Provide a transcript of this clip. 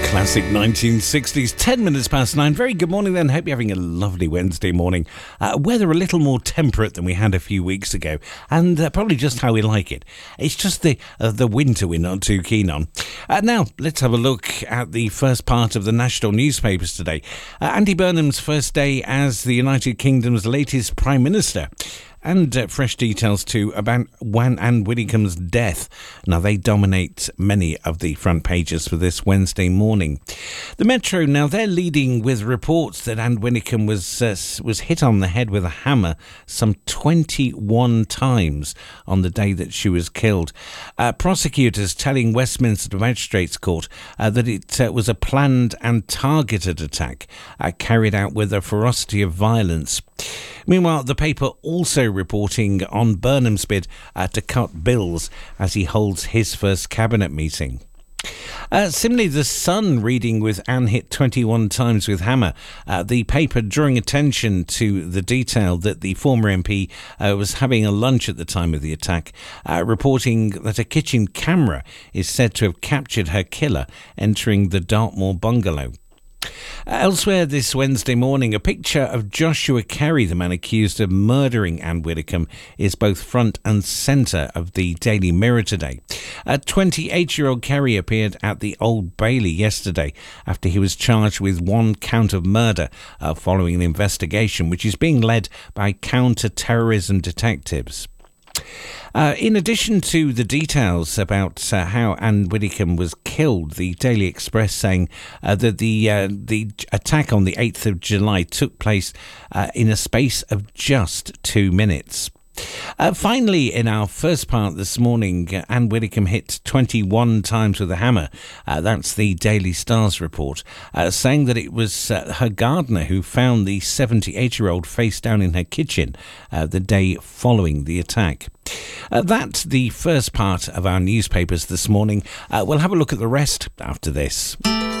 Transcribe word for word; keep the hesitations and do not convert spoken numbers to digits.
Classic nineteen sixties, ten minutes past nine. Very good morning then. Hope you're having a lovely Wednesday morning. Uh, weather a little more temperate than we had a few weeks ago, and uh, probably just how we like it. It's just the uh, the winter we're not too keen on. Uh, now, let's have a look at the first part of the national newspapers today. Uh, Andy Burnham's first day as the United Kingdom's latest Prime Minister. And uh, fresh details too about Anne Widdecombe's death. Now, they dominate many of the front pages for this Wednesday morning. The Metro, now they're leading with reports that Anne Widdecombe was uh, was hit on the head with a hammer some twenty-one times on the day that she was killed. Uh, prosecutors telling Westminster Magistrates Court uh, that it uh, was a planned and targeted attack uh, carried out with a ferocity of violence. Meanwhile, the paper also reporting on Burnham's bid uh, to cut bills as he holds his first cabinet meeting. Uh, similarly, The Sun reading with Anne hit twenty-one times with hammer. Uh, the paper drawing attention to the detail that the former M P uh, was having a lunch at the time of the attack, uh, reporting that a kitchen camera is said to have captured her killer entering the Dartmoor bungalow. Elsewhere this Wednesday morning, a picture of Joshua Carey, the man accused of murdering Anne Widdecombe, is both front and centre of the Daily Mirror today. A twenty-eight-year-old Carey appeared at the Old Bailey yesterday after he was charged with one count of murder uh, following an investigation which is being led by counter-terrorism detectives. Uh, in addition to the details about uh, how Anne Widdecombe was killed, the Daily Express saying uh, that the uh, the attack on the eighth of July took place uh, in a space of just two minutes. Uh, finally, in our first part this morning, uh, Anne Widdecombe hit twenty-one times with a hammer. Uh, that's the Daily Star's report, uh, saying that it was uh, her gardener who found the seventy-eight-year-old face down in her kitchen uh, the day following the attack. Uh, that's the first part of our newspapers this morning. Uh, we'll have a look at the rest after this.